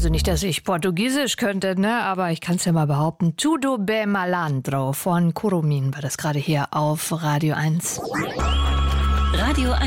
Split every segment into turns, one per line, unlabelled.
Also nicht, dass ich Portugiesisch könnte, ne? Aber ich kann es ja mal behaupten. Tudo bem malandro von Kurumin war das gerade hier auf Radio 1.
Radio 1.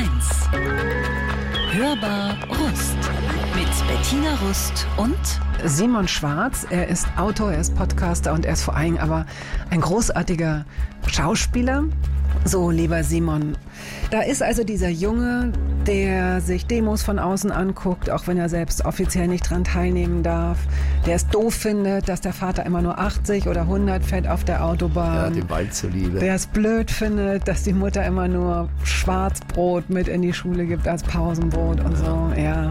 Hörbar Rust. Mit Bettina Rust und
Simon Schwarz. Er ist Autor, er ist Podcaster und er ist vor allem aber ein großartiger Schauspieler. So, lieber Simon, da ist also dieser Junge, der sich Demos von außen anguckt, auch wenn er selbst offiziell nicht dran teilnehmen darf, der es doof findet, dass der Vater immer nur 80 oder 100 fährt auf der Autobahn.
Ja, den Wald zuliebe.
Der es blöd findet, dass die Mutter immer nur Schwarzbrot mit in die Schule gibt als Pausenbrot und so, ja.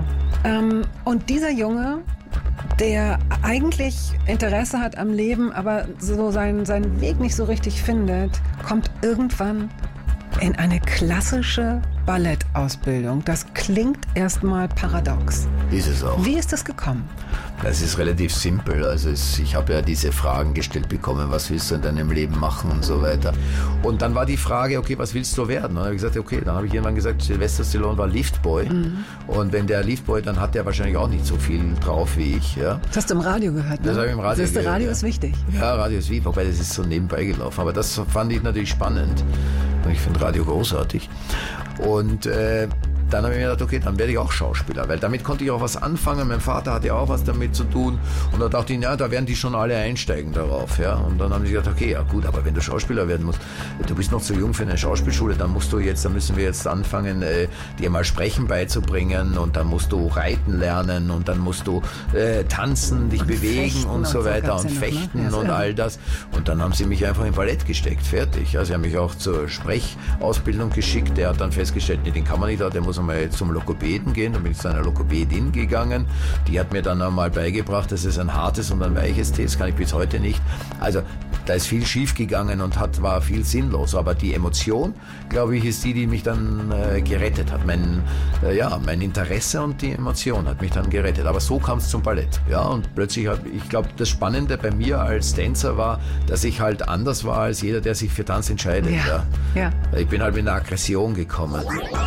Und dieser Junge, der eigentlich Interesse hat am Leben, aber so seinen Weg nicht so richtig findet, kommt irgendwann in eine klassische Ballettausbildung. Das klingt erstmal paradox.
Ist es auch.
Wie ist das gekommen?
Das ist relativ simpel. Also ich habe ja diese Fragen gestellt bekommen, was willst du in deinem Leben machen und so weiter. Und dann war die Frage, okay, was willst du werden? Und dann habe ich gesagt, okay, dann habe ich irgendwann gesagt, Sylvester Stallone war Liftboy. Mhm. Und wenn der Liftboy, dann hat der wahrscheinlich auch nicht so viel drauf wie ich. Ja.
Das hast du im Radio gehört, ne?
Das habe ich im Radio gehört.
Das Radio ist wichtig.
Ja, Radio ist wichtig, wobei das ist so nebenbei gelaufen. Aber das fand ich natürlich spannend. Ich finde Radio großartig. Und dann habe ich mir gedacht, okay, dann werde ich auch Schauspieler, weil damit konnte ich auch was anfangen. Mein Vater hatte auch was damit zu tun. Und da dachte ich, ja, da werden die schon alle einsteigen darauf. Ja. Und dann haben sie gesagt, okay, ja gut, aber wenn du Schauspieler werden musst, du bist noch zu jung für eine Schauspielschule, dann müssen wir jetzt anfangen, dir mal Sprechen beizubringen und dann musst du reiten lernen und dann musst du tanzen, dich bewegen und so weiter und fechten und all das. Und dann haben sie mich einfach in Ballett gesteckt, fertig. Also sie haben mich auch zur Sprechausbildung geschickt. Der hat dann festgestellt, nee, den kann man nicht, der muss einmal zum Logopäden gehen. Dann bin ich zu einer Logopädin gegangen. Die hat mir dann einmal beigebracht, dass es ein hartes und ein weiches T ist. Das kann ich bis heute nicht. Also da ist viel schief gegangen und war viel sinnlos. Aber die Emotion, glaube ich, ist die mich dann gerettet hat. Mein Interesse und die Emotion hat mich dann gerettet. Aber so kam es zum Ballett. Ja, und plötzlich ich glaube, das Spannende bei mir als Tänzer war, dass ich halt anders war als jeder, der sich für Tanz entscheidet. Ja. Ich bin halt mit einer Aggression gekommen.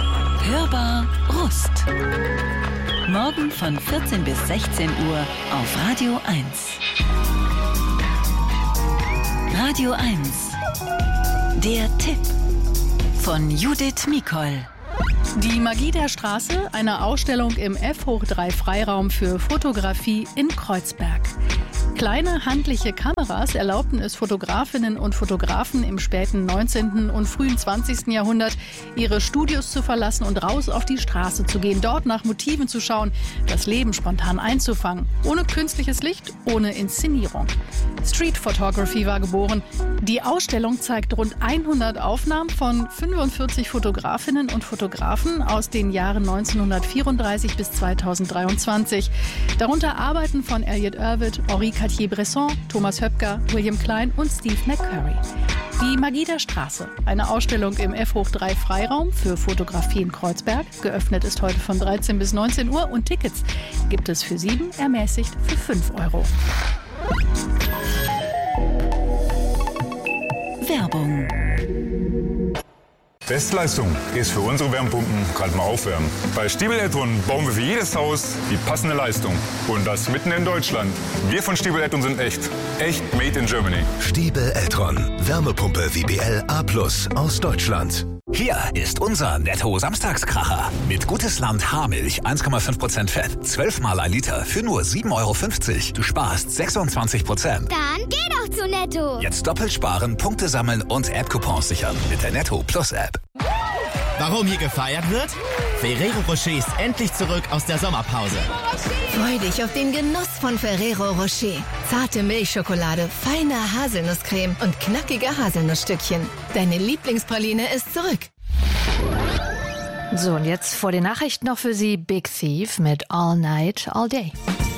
Hörbar Rust. Morgen von 14 bis 16 Uhr auf Radio 1. Radio 1. Der Tipp von Judith Mikol.
Die Magie der Straße, eine Ausstellung im F/3 Freiraum für Fotografie in Kreuzberg. Kleine handliche Kameras erlaubten es Fotografinnen und Fotografen im späten 19. und frühen 20. Jahrhundert, ihre Studios zu verlassen und raus auf die Straße zu gehen, dort nach Motiven zu schauen, das Leben spontan einzufangen. Ohne künstliches Licht, ohne Inszenierung. Street Photography war geboren. Die Ausstellung zeigt rund 100 Aufnahmen von 45 Fotografinnen und Fotografen aus den Jahren 1934 bis 2023. Darunter Arbeiten von Elliott Erwitt, Henri Cartier-Bresson, Thomas Höpker, William Klein und Steve McCurry. Die Magie der Straße, eine Ausstellung im F/3 Freiraum für Fotografie in Kreuzberg. Geöffnet ist heute von 13 bis 19 Uhr und Tickets gibt es für 7, ermäßigt für 5 Euro.
Werbung.
Bestleistung ist für unsere Wärmepumpen gerade mal aufwärmen. Bei Stiebel Eltron bauen wir für jedes Haus die passende Leistung. Und das mitten in Deutschland. Wir von Stiebel Eltron sind echt. Echt made in Germany.
Stiebel Eltron. Wärmepumpe WBL A+ aus Deutschland.
Hier ist unser Netto-Samstagskracher. Mit Gutes Land Haarmilch, 1,5% Fett, 12 mal 1 Liter für nur 7,50 €. Du sparst 26%.
Dann geh doch zu Netto.
Jetzt doppelt sparen, Punkte sammeln und App-Coupons sichern mit der Netto Plus App.
Warum hier gefeiert wird? Ferrero Rocher ist endlich zurück aus der Sommerpause.
Freu dich auf den Genuss von Ferrero Rocher. Zarte Milchschokolade, feine Haselnusscreme und knackige Haselnussstückchen. Deine Lieblingspraline ist zurück.
So, und jetzt vor den Nachrichten noch für Sie Big Thief mit All Night, All Day.